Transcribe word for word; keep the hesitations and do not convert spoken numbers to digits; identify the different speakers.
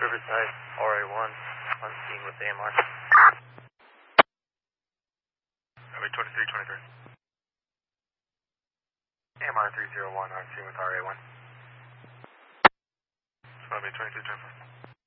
Speaker 1: Riverside, R A one, on scene with A M R.
Speaker 2: Highway twenty-three twenty-three. A M R three zero one on scene with R A one. Highway twenty-three twenty-four.